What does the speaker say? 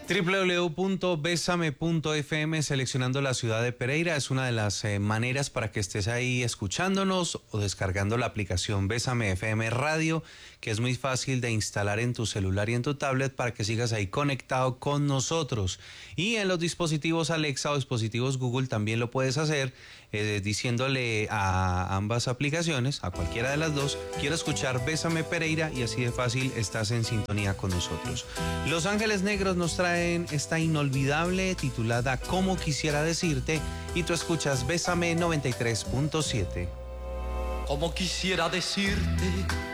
www.besame.fm, seleccionando la ciudad de Pereira, es una de las maneras para que estés ahí escuchándonos o descargando la aplicación Bésame FM Radio, que es muy fácil de instalar en tu celular y en tu tablet para que sigas ahí conectado con nosotros. Y en los dispositivos Alexa o dispositivos Google también lo puedes hacer diciéndole a ambas aplicaciones, a cualquiera de las dos, quiero escuchar Bésame Pereira, y así de fácil estás en sintonía con nosotros. Los Ángeles Negros nos traen esta inolvidable titulada Como Quisiera Decirte, y tú escuchas Bésame 93.7. Como quisiera decirte